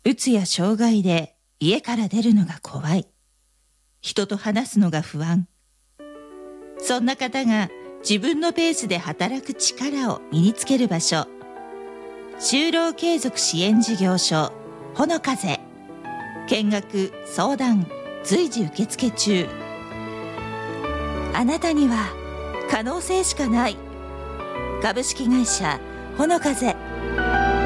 うつや障害で家から出るのが怖い。人と話すのが不安。そんな方が自分のペースで働く力を身につける場所。就労継続支援事業所ほの風。見学相談随時受付中。あなたには可能性しかない。株式会社ほの風。